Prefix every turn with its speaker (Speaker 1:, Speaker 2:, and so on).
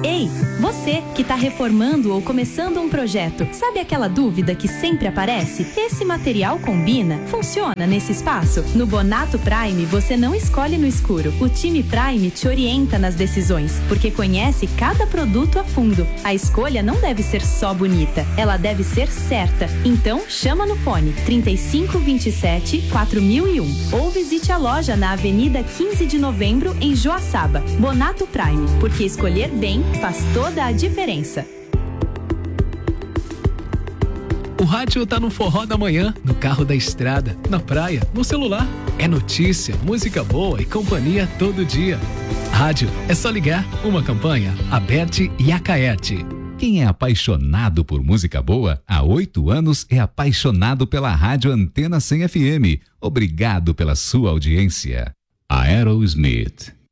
Speaker 1: Ei, você que está reformando ou começando um projeto, sabe aquela dúvida que sempre aparece? Esse material combina? Funciona nesse espaço? No Bonato Prime, você não escolhe no escuro. O time Prime te orienta nas decisões, porque conhece cada produto a fundo. A escolha não deve ser só bonita, ela deve ser certa. Então, chama no fone 3527 4001 ou visite a loja na Avenida 15 de Novembro, em Joaçaba. Bonato Prime, porque escolher bem faz toda a diferença.
Speaker 2: O rádio tá no forró da manhã, no carro da estrada, na praia, no celular. É notícia, música boa e companhia todo dia. Rádio, é só ligar. Uma campanha, Aberte e Acaerte.
Speaker 3: Quem é apaixonado por música boa, há 8 anos é apaixonado pela Rádio Antena 100 FM. Obrigado pela sua audiência. Aerosmith.